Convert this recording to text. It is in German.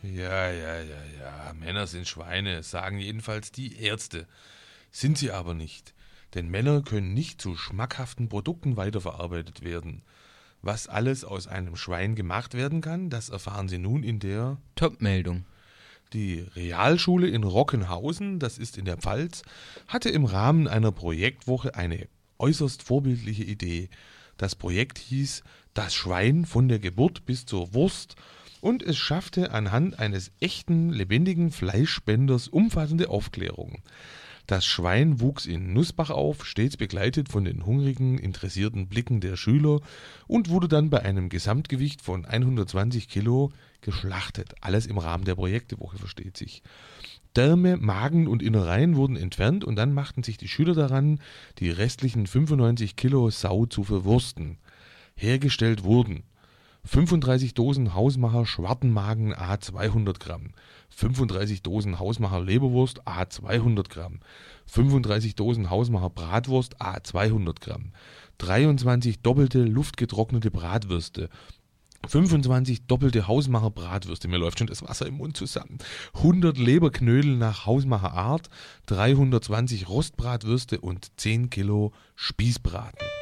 Ja. Männer sind Schweine, sagen jedenfalls die Ärzte. Sind sie aber nicht. Denn Männer können nicht zu schmackhaften Produkten weiterverarbeitet werden. Was alles aus einem Schwein gemacht werden kann, das erfahren Sie nun in der Top-Meldung. Die Realschule in Rockenhausen, das ist in der Pfalz, hatte im Rahmen einer Projektwoche eine äußerst vorbildliche Idee. Das Projekt hieß Das Schwein von der Geburt bis zur Wurst und es schaffte anhand eines echten, lebendigen Fleischspenders umfassende Aufklärung. Das Schwein wuchs in Nussbach auf, stets begleitet von den hungrigen, interessierten Blicken der Schüler und wurde dann bei einem Gesamtgewicht von 120 Kilo geschlachtet. Alles im Rahmen der Projektewoche, versteht sich. Därme, Magen und Innereien wurden entfernt und dann machten sich die Schüler daran, die restlichen 95 Kilo Sau zu verwursten. Hergestellt wurden 35 Dosen Hausmacher Schwartenmagen à 200 Gramm, 35 Dosen Hausmacher Leberwurst à 200 Gramm, 35 Dosen Hausmacher Bratwurst à 200 Gramm, 23 doppelte luftgetrocknete Bratwürste, 25 doppelte Hausmacher Bratwürste, mir läuft schon das Wasser im Mund zusammen, 100 Leberknödel nach Hausmacher Art, 320 Rostbratwürste und 10 Kilo Spießbraten.